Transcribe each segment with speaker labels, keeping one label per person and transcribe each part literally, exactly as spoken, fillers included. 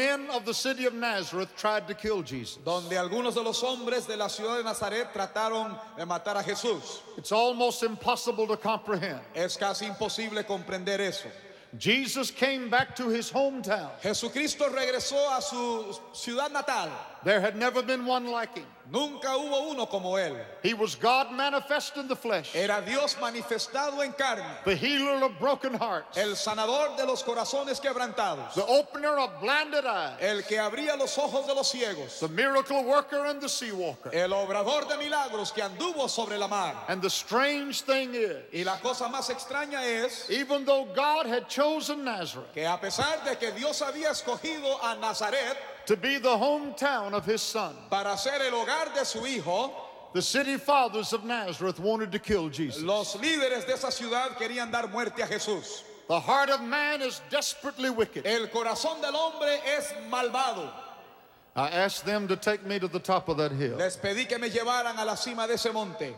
Speaker 1: men of the city of Nazareth tried to kill Jesus.
Speaker 2: Donde algunos de los hombres de la ciudad de Nazaret trataron de matar a Jesús.
Speaker 1: It's almost impossible to comprehend.
Speaker 2: Es casi imposible comprender eso.
Speaker 1: Jesus came back to his hometown.
Speaker 2: Jesucristo regresó a su ciudad natal.
Speaker 1: There had never been one like him.
Speaker 2: Nunca hubo uno como él.
Speaker 1: He was God manifest in the flesh,
Speaker 2: Era Dios manifestado en carne,
Speaker 1: the healer of broken hearts,
Speaker 2: el sanador de los corazones quebrantados,
Speaker 1: the opener of blinded eyes,
Speaker 2: el que abría los ojos de los ciegos,
Speaker 1: the miracle worker and the sea walker.
Speaker 2: el obrador de milagros que anduvo sobre la mar.
Speaker 1: And the strange thing is,
Speaker 2: Y la cosa más extraña es
Speaker 1: even though God had chosen Nazareth
Speaker 2: que a pesar de que Dios había escogido a Nazaret
Speaker 1: to be the hometown of his son,
Speaker 2: para ser el hogar de su hijo,
Speaker 1: the city fathers of Nazareth wanted to kill Jesus.
Speaker 2: los líderes de esa ciudad querían dar muerte a Jesús.
Speaker 1: The heart of man is desperately wicked.
Speaker 2: El corazón del hombre es malvado.
Speaker 1: I asked them to take me to the top of that hill.
Speaker 2: Les pedí que me llevaran a la cima de ese monte.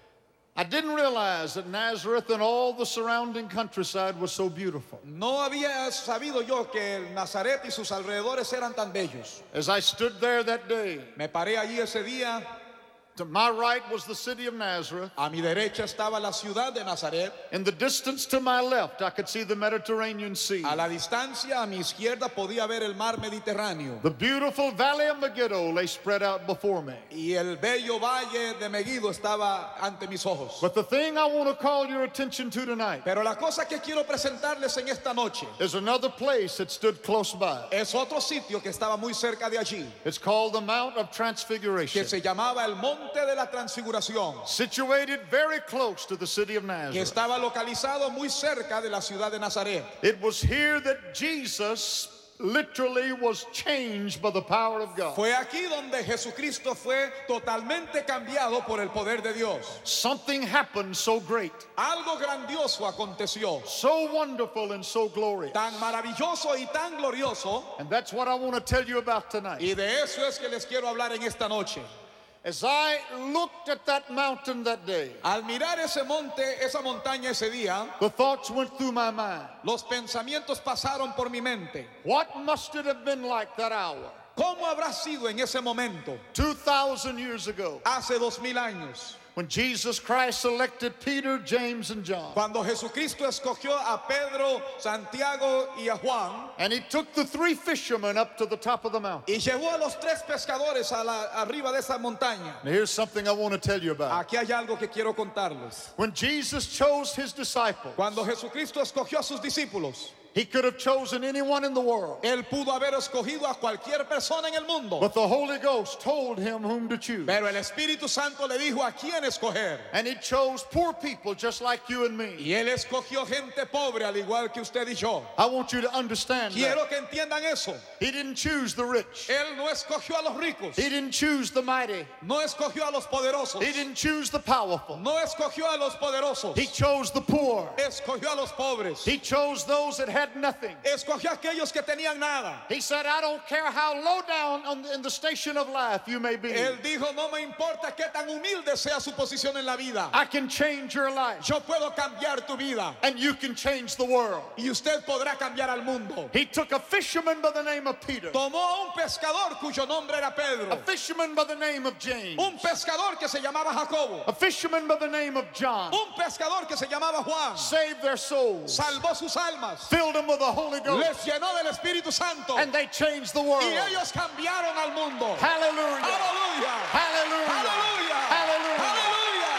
Speaker 1: I didn't realize that Nazareth and all the surrounding countryside was so beautiful.
Speaker 2: No había sabido yo que el Nazaret y sus alrededores eran tan bellos.
Speaker 1: As I stood there that day,
Speaker 2: Me paré allí ese día.
Speaker 1: to my right was the city of Nazareth.
Speaker 2: A mi derecha estaba la ciudad de Nazaret.
Speaker 1: In the distance to my left, I could see the Mediterranean Sea.
Speaker 2: A la distancia, a mi izquierda, podía ver el mar Mediterráneo.
Speaker 1: The beautiful valley of Megiddo lay spread out before me.
Speaker 2: Y el bello valle de Megiddo estaba ante mis ojos.
Speaker 1: But the thing I want to call your attention to tonight
Speaker 2: Pero la cosa que quiero presentarles en esta noche
Speaker 1: is another place that stood close by.
Speaker 2: es otro sitio que estaba muy cerca de allí,
Speaker 1: It's called the Mount of
Speaker 2: que
Speaker 1: Transfiguration,
Speaker 2: se llamaba el Monte de la Transfiguración,
Speaker 1: situated very close to the city of
Speaker 2: que
Speaker 1: Nazareth.
Speaker 2: estaba localizado muy cerca de la ciudad de Nazaret.
Speaker 1: It was here that Jesus literally was changed by the power of God.
Speaker 2: Fue aquí donde Jesucristo fue totalmente cambiado por el poder de Dios.
Speaker 1: Something happened so great,
Speaker 2: Algo grandioso aconteció,
Speaker 1: so wonderful and so glorious.
Speaker 2: tan maravilloso y tan glorioso,
Speaker 1: And that's what I want to tell you about tonight.
Speaker 2: y de eso es que les quiero hablar en esta noche.
Speaker 1: As I looked at that mountain that day,
Speaker 2: Al mirar ese monte, esa montaña ese día,
Speaker 1: the thoughts went through my mind.
Speaker 2: los pensamientos pasaron por mi mente.
Speaker 1: What must it have been like that hour,
Speaker 2: ¿Cómo habrá sido en ese momento,
Speaker 1: two thousand years ago,
Speaker 2: hace dos mil años,
Speaker 1: when Jesus Christ selected Peter, James, and John,
Speaker 2: cuando Jesucristo escogió a Pedro, Santiago y a Juan
Speaker 1: and he took the three fishermen up to the top of the mountain?
Speaker 2: y llevó a los tres pescadores a la, arriba de esa montaña?
Speaker 1: Now, here's something I want to tell you about.
Speaker 2: Aquí hay algo que quiero contarles.
Speaker 1: When Jesus chose his disciples,
Speaker 2: Cuando Jesucristo escogió a sus discípulos,
Speaker 1: he could have chosen anyone in the world,
Speaker 2: él pudo haber escogido a cualquier persona en el mundo,
Speaker 1: but the Holy Ghost told him whom to choose.
Speaker 2: pero el Espíritu Santo le dijo a quién escoger.
Speaker 1: And he chose poor people just like you and me.
Speaker 2: Y él escogió gente pobre al igual que usted y yo.
Speaker 1: I want you to understand that.
Speaker 2: Quiero que entiendan eso.
Speaker 1: He didn't choose the rich.
Speaker 2: Él no escogió a los ricos,
Speaker 1: He didn't choose the mighty.
Speaker 2: no escogió a los poderosos,
Speaker 1: He didn't choose the powerful.
Speaker 2: no escogió a los poderosos,
Speaker 1: He chose the poor.
Speaker 2: escogió a los pobres,
Speaker 1: He chose those that had nothing.
Speaker 2: escogió a aquellos que tenían nada.
Speaker 1: He said, I don't care how low down on the, in the station of life you may be.
Speaker 2: Él dijo, no me importa qué tan humilde sea su posición en la vida,
Speaker 1: I can change your life.
Speaker 2: yo puedo cambiar tu vida
Speaker 1: And you can change the world.
Speaker 2: y usted podrá cambiar al mundo.
Speaker 1: He took a fisherman by the name of Peter,
Speaker 2: Tomó a un pescador cuyo nombre era
Speaker 1: a
Speaker 2: Pedro,
Speaker 1: fisherman by the name of James,
Speaker 2: un pescador que se llamaba Jacobo,
Speaker 1: a fisherman by the name of John,
Speaker 2: un pescador que se llamaba Juan.
Speaker 1: saved their souls,
Speaker 2: Salvó sus almas,
Speaker 1: filled them with the Holy Ghost,
Speaker 2: les llenó del Espíritu Santo
Speaker 1: and they changed the world.
Speaker 2: y ellos cambiaron al mundo.
Speaker 1: Hallelujah.
Speaker 2: Aleluya,
Speaker 1: Hallelujah.
Speaker 2: aleluya,
Speaker 1: Hallelujah.
Speaker 2: aleluya.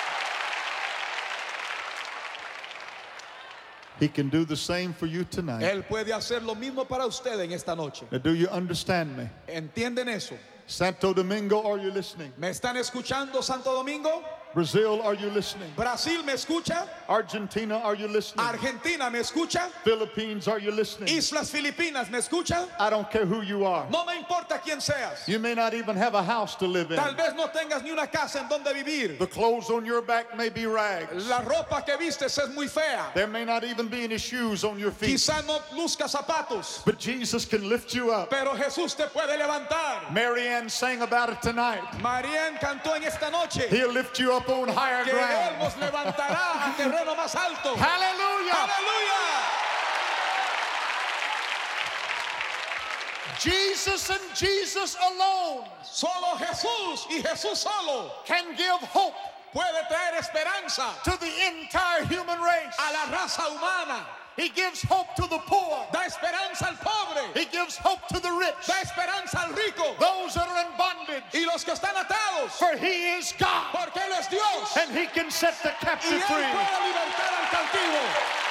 Speaker 1: He can do the same for you tonight.
Speaker 2: Él puede hacer lo mismo para usted en esta noche.
Speaker 1: Now, do you understand me?
Speaker 2: ¿Entienden eso?
Speaker 1: Santo Domingo, are you listening?
Speaker 2: ¿Me están escuchando, Santo Domingo?
Speaker 1: Brazil, are you listening?
Speaker 2: ¿Brasil me escucha?
Speaker 1: Argentina, are you listening?
Speaker 2: ¿Argentina me escucha?
Speaker 1: Philippines, are you listening?
Speaker 2: ¿Islas Filipinas me escucha?
Speaker 1: I don't care who you are.
Speaker 2: No me importa quién seas.
Speaker 1: You may not even have a house to live in.
Speaker 2: Tal vez no tengas ni una casa en donde vivir.
Speaker 1: The clothes on your back may be rags.
Speaker 2: La ropa que vistes es muy fea.
Speaker 1: There may not even be any shoes on your feet.
Speaker 2: Quizá no luzca zapatos,
Speaker 1: But Jesus can lift you up.
Speaker 2: pero Jesús te puede levantar.
Speaker 1: Mary Ann sang about it tonight.
Speaker 2: Marián cantó en esta noche
Speaker 1: He'll lift you up on higher
Speaker 2: que Él
Speaker 1: ground.
Speaker 2: nos levantará a terreno más alto.
Speaker 1: Hallelujah.
Speaker 2: ¡Aleluya!
Speaker 1: Jesus and Jesus alone
Speaker 2: Solo Jesús y Jesús solo
Speaker 1: can give hope
Speaker 2: puede traer esperanza
Speaker 1: to the entire human race.
Speaker 2: a la raza humana.
Speaker 1: He gives hope to the poor.
Speaker 2: Da esperanza al pobre.
Speaker 1: He gives hope to the rich.
Speaker 2: Da esperanza al rico.
Speaker 1: Those that are in bondage.
Speaker 2: Y los que están atados.
Speaker 1: For he is God.
Speaker 2: Porque Él es Dios.
Speaker 1: And he can set the
Speaker 2: Y
Speaker 1: captive
Speaker 2: Él
Speaker 1: free.
Speaker 2: puede libertar al cautivo.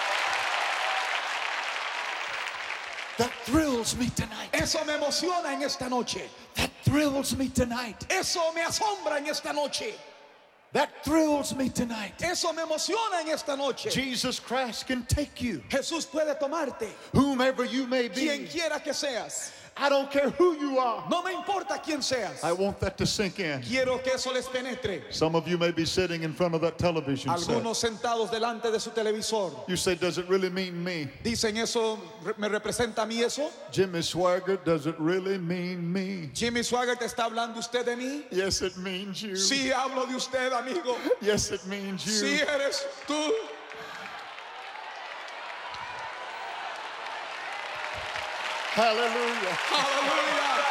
Speaker 1: That thrills me tonight.
Speaker 2: Eso me emociona en esta noche.
Speaker 1: That thrills me tonight.
Speaker 2: Eso me asombra en esta noche.
Speaker 1: That thrills me tonight.
Speaker 2: Eso me emociona en esta noche.
Speaker 1: Jesus Christ can take you,
Speaker 2: Jesús puede tomarte.
Speaker 1: whomever you may
Speaker 2: Quien
Speaker 1: be.
Speaker 2: quiera que seas.
Speaker 1: I don't care who you are.
Speaker 2: No me importa quién seas.
Speaker 1: I want that to sink in.
Speaker 2: Quiero que eso les penetre.
Speaker 1: Some of you may be sitting in front of that television set.
Speaker 2: Algunos sentados delante de su televisor.
Speaker 1: You say, does it really mean me?
Speaker 2: Dicen eso, ¿me representa a mí eso?
Speaker 1: Jimmy Swaggart, does it really mean me?
Speaker 2: Jimmy Swaggart, ¿está hablando usted de mí?
Speaker 1: Yes, it means you.
Speaker 2: Sí, hablo de usted, amigo.
Speaker 1: Yes, it means you.
Speaker 2: Sí, eres tú.
Speaker 1: Hallelujah.
Speaker 2: Aleluya.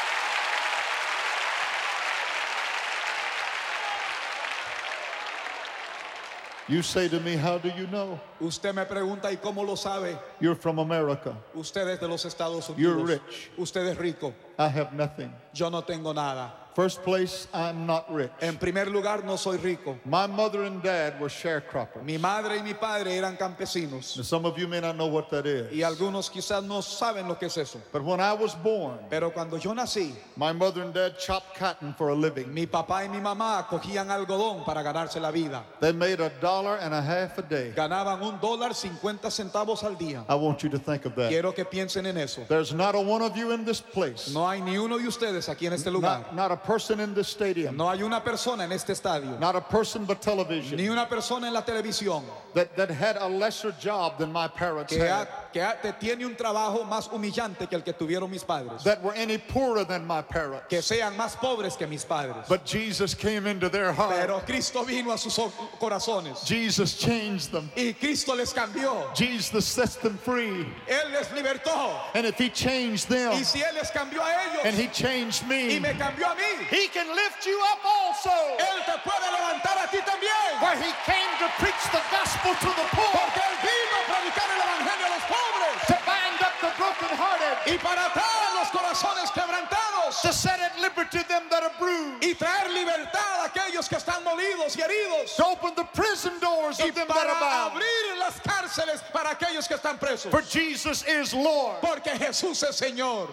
Speaker 1: You say to me, how do you know?
Speaker 2: Usted me pregunta, ¿y cómo lo sabe?
Speaker 1: You're from America.
Speaker 2: Usted es de los Estados
Speaker 1: You're
Speaker 2: Unidos.
Speaker 1: rich.
Speaker 2: Usted es rico.
Speaker 1: I have nothing.
Speaker 2: Yo no tengo nada.
Speaker 1: First place, I'm not rich.
Speaker 2: En primer lugar, no soy rico.
Speaker 1: My mother and dad were sharecroppers.
Speaker 2: Mi madre y mi padre eran campesinos.
Speaker 1: Now, some of you may not know what that is.
Speaker 2: Y algunos quizás no saben lo que es eso.
Speaker 1: But when I was born,
Speaker 2: Pero cuando yo nací,
Speaker 1: my mother and dad chopped cotton for a living.
Speaker 2: mi papá y mi mamá cogían algodón para ganarse la vida.
Speaker 1: They made a dollar and a half a day.
Speaker 2: Ganaban un dólar cincuenta centavos al día.
Speaker 1: I want you to think of that.
Speaker 2: Quiero que piensen en eso.
Speaker 1: There's not a one of you in this place,
Speaker 2: No hay ni uno de ustedes aquí en este lugar.
Speaker 1: not, not a person in this stadium,
Speaker 2: No hay una persona en este estadio.
Speaker 1: not a person but television,
Speaker 2: Ni una persona en la televisión
Speaker 1: that, that had a lesser job than my parents
Speaker 2: que,
Speaker 1: had,
Speaker 2: ha- que ha- te tiene un trabajo más humillante que el que tuvieron mis padres.
Speaker 1: that were any poorer than my parents.
Speaker 2: Que sean más pobres que mis padres.
Speaker 1: But Jesus came into their heart.
Speaker 2: Pero Cristo vino a sus o- corazones.
Speaker 1: Jesus changed them.
Speaker 2: Y Cristo les cambió.
Speaker 1: Jesus sets them free.
Speaker 2: Él les libertó.
Speaker 1: And if he changed
Speaker 2: Y
Speaker 1: them
Speaker 2: si Él les cambió a
Speaker 1: and
Speaker 2: ellos
Speaker 1: he changed
Speaker 2: y
Speaker 1: me,
Speaker 2: me cambió a mí,
Speaker 1: he can lift you up also.
Speaker 2: Él te puede levantar a ti también.
Speaker 1: For he came to preach the gospel to the poor,
Speaker 2: Porque Él vino a predicar el evangelio a los pobres
Speaker 1: to bind up the brokenhearted,
Speaker 2: y para atar los corazones quebrantados
Speaker 1: to set at liberty them that are bruised,
Speaker 2: y traer libertad a aquellos que están molidos y heridos
Speaker 1: to open the prison doors
Speaker 2: y
Speaker 1: of them that
Speaker 2: para
Speaker 1: are bound.
Speaker 2: abrir las cárceles para aquellos que están presos.
Speaker 1: For Jesus is Lord.
Speaker 2: Porque Jesús es Señor.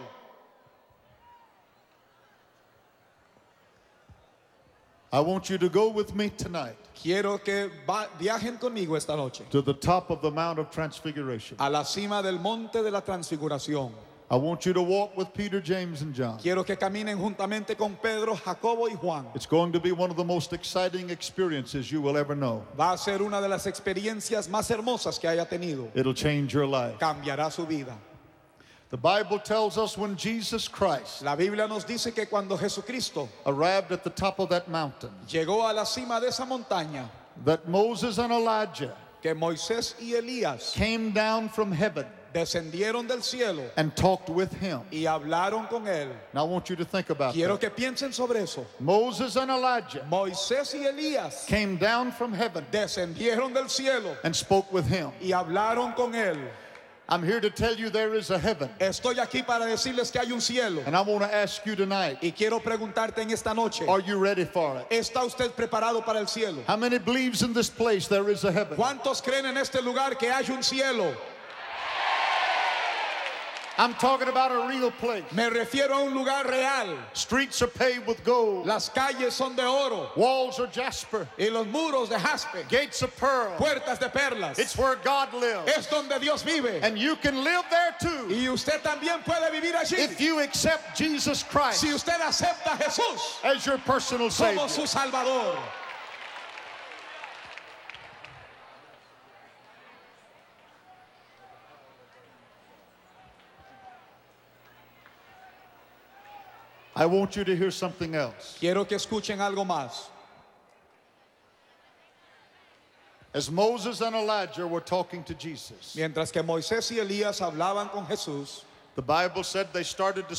Speaker 1: I want you to go with me tonight
Speaker 2: Quiero que va- viajen conmigo esta noche
Speaker 1: to the top of the Mount of Transfiguration.
Speaker 2: a la cima del monte de la transfiguración.
Speaker 1: I want you to walk with Peter, James, and John.
Speaker 2: Quiero que caminen juntamente con Pedro, Jacobo y Juan.
Speaker 1: It's going to be one of the most exciting experiences you will ever know.
Speaker 2: Va a ser una de las experiencias más hermosas que haya tenido.
Speaker 1: It'll change your life.
Speaker 2: Cambiará su vida.
Speaker 1: The Bible tells us when Jesus Christ
Speaker 2: La Biblia nos dice que cuando Jesucristo
Speaker 1: arrived at the top of that mountain,
Speaker 2: llegó a la cima de esa montaña,
Speaker 1: that Moses and Elijah
Speaker 2: que Moisés y Elías
Speaker 1: came down from heaven
Speaker 2: descendieron del cielo
Speaker 1: and talked with him.
Speaker 2: y hablaron con él.
Speaker 1: Now I want you to think about
Speaker 2: Quiero
Speaker 1: that.
Speaker 2: que piensen sobre eso.
Speaker 1: Moses and Elijah
Speaker 2: Moisés y Elías
Speaker 1: came down from heaven
Speaker 2: descendieron del cielo
Speaker 1: and spoke with him.
Speaker 2: y hablaron con él.
Speaker 1: I'm here to tell you there is a heaven.
Speaker 2: Estoy aquí para decirles que hay un cielo.
Speaker 1: And I want to ask you tonight,
Speaker 2: Y quiero preguntarte en esta noche,
Speaker 1: are you ready for it?
Speaker 2: ¿está usted preparado para el cielo?
Speaker 1: How many believes in this place there is a heaven?
Speaker 2: ¿Cuántos creen en este lugar que hay un cielo?
Speaker 1: I'm talking about a real place.
Speaker 2: Me refiero a un lugar real.
Speaker 1: Streets are paved with gold.
Speaker 2: Las calles son de oro
Speaker 1: Walls are jasper.
Speaker 2: y los muros de jaspe,
Speaker 1: Gates of pearl.
Speaker 2: puertas de perlas.
Speaker 1: It's where God lives.
Speaker 2: Es donde Dios vive.
Speaker 1: And you can live there too
Speaker 2: Y usted también puede vivir allí.
Speaker 1: if you accept Jesus Christ
Speaker 2: Si usted acepta a Jesús
Speaker 1: as your personal Savior.
Speaker 2: como su Salvador.
Speaker 1: I want you to hear something else.
Speaker 2: Quiero que escuchen algo más.
Speaker 1: As Moses and Elijah were talking to Jesus,
Speaker 2: Mientras que Moisés y Elías hablaban con Jesús,
Speaker 1: The Bible said they started to